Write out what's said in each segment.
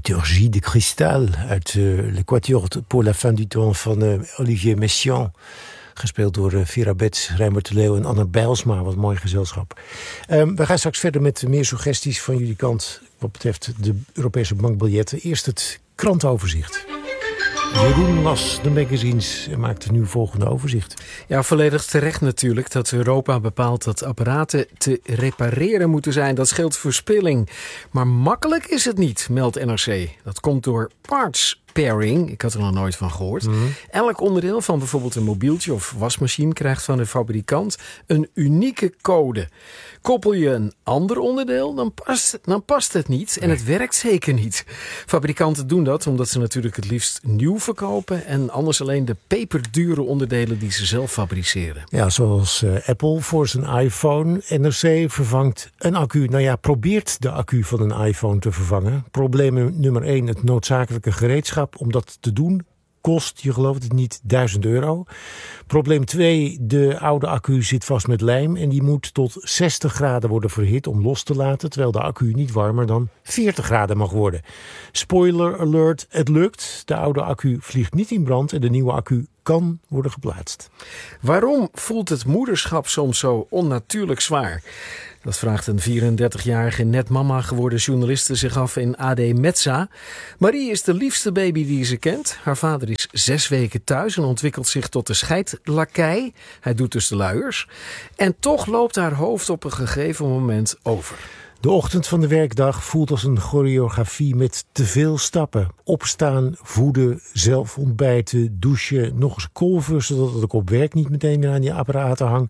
Liturgie de Cristal uit l'Équateur pour la fin du temps van Olivier Messiaen. Gespeeld door Vera Betts, Reimert de Leeuw en Anne Bijlsma. Wat een mooi gezelschap. We gaan straks verder met meer suggesties van jullie kant wat betreft de Europese bankbiljetten. Eerst het krantenoverzicht. Jeroen las de magazines en maakte nu volgende overzicht. Ja, volledig terecht natuurlijk dat Europa bepaalt dat apparaten te repareren moeten zijn. Dat scheelt verspilling. Maar makkelijk is het niet, meldt NRC. Dat komt door parts pairing. Ik had er nog nooit van gehoord. Elk onderdeel van bijvoorbeeld een mobieltje of wasmachine krijgt van de fabrikant een unieke code. Koppel je een ander onderdeel, dan past het niet en het werkt zeker niet. Fabrikanten doen dat omdat ze natuurlijk het liefst nieuw verkopen en anders alleen de peperdure onderdelen die ze zelf fabriceren. Ja, zoals Apple voor zijn iPhone. NRC vervangt een accu. Nou ja, probeert de accu van een iPhone te vervangen. Probleem nummer 1, het noodzakelijke gereedschap om dat te doen kost, je gelooft het niet, €1000. Probleem 2, de oude accu zit vast met lijm en die moet tot 60 graden worden verhit om los te laten, terwijl de accu niet warmer dan 40 graden mag worden. Spoiler alert, het lukt. De oude accu vliegt niet in brand en de nieuwe accu kan worden geplaatst. Waarom voelt het moederschap soms zo onnatuurlijk zwaar? Dat vraagt een 34-jarige net mama geworden journaliste zich af in AD Metza. Marie is de liefste baby die ze kent. Haar vader is 6 weken thuis en ontwikkelt zich tot de scheidlakij. Hij doet dus de luiers. En toch loopt haar hoofd op een gegeven moment over. De ochtend van de werkdag voelt als een choreografie met te veel stappen. Opstaan, voeden, zelf ontbijten, douchen, nog eens kolven, zodat ik op werk niet meteen meer aan die apparaten hang.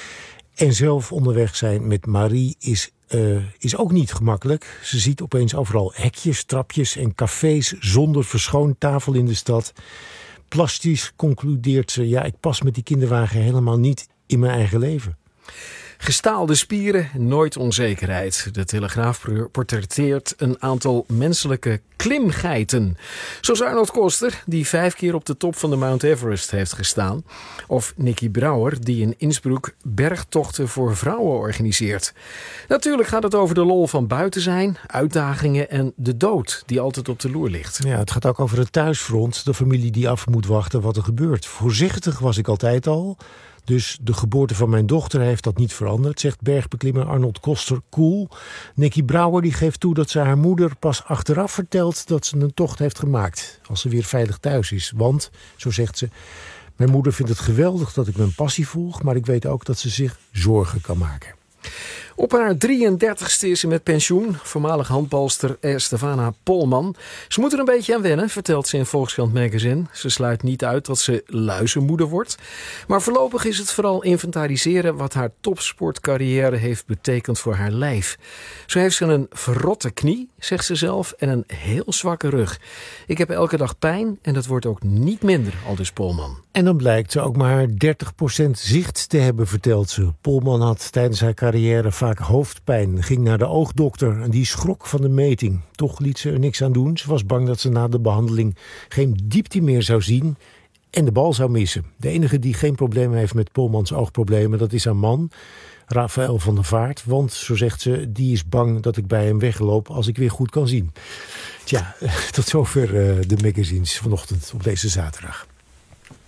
En zelf onderweg zijn met Marie is ook niet gemakkelijk. Ze ziet opeens overal hekjes, trapjes en cafés zonder verschoond tafel in de stad. Plastisch concludeert ze, ja, ik pas met die kinderwagen helemaal niet in mijn eigen leven. Gestaalde spieren, nooit onzekerheid. De Telegraaf portretteert een aantal menselijke klimgeiten. Zoals Arnold Koster, die 5 keer op de top van de Mount Everest heeft gestaan. Of Nicky Brouwer, die in Innsbruck bergtochten voor vrouwen organiseert. Natuurlijk gaat het over de lol van buiten zijn, uitdagingen en de dood die altijd op de loer ligt. Ja, het gaat ook over het thuisfront, de familie die af moet wachten wat er gebeurt. Voorzichtig was ik altijd al. Dus de geboorte van mijn dochter heeft dat niet veranderd, zegt bergbeklimmer Arnold Koster cool. Nicky Brouwer die geeft toe dat ze haar moeder pas achteraf vertelt dat ze een tocht heeft gemaakt. Als ze weer veilig thuis is. Want, zo zegt ze, mijn moeder vindt het geweldig dat ik mijn passie volg, maar ik weet ook dat ze zich zorgen kan maken. Op haar 33ste is ze met pensioen. Voormalig handbalster Stefana Polman. Ze moet er een beetje aan wennen, vertelt ze in Volkskrant Magazine. Ze sluit niet uit dat ze luizenmoeder wordt. Maar voorlopig is het vooral inventariseren wat haar topsportcarrière heeft betekend voor haar lijf. Zo heeft ze een verrotte knie, zegt ze zelf, en een heel zwakke rug. Ik heb elke dag pijn en dat wordt ook niet minder, aldus Polman. En dan blijkt ze ook maar 30% zicht te hebben, vertelt ze. Polman had tijdens haar carrière vaak hoofdpijn, ging naar de oogdokter en die schrok van de meting. Toch liet ze er niks aan doen. Ze was bang dat ze na de behandeling geen diepte meer zou zien en de bal zou missen. De enige die geen probleem heeft met Polmans oogproblemen, dat is haar man, Rafael van der Vaart. Want, zo zegt ze, die is bang dat ik bij hem wegloop als ik weer goed kan zien. Tja, tot zover de magazines vanochtend op deze zaterdag.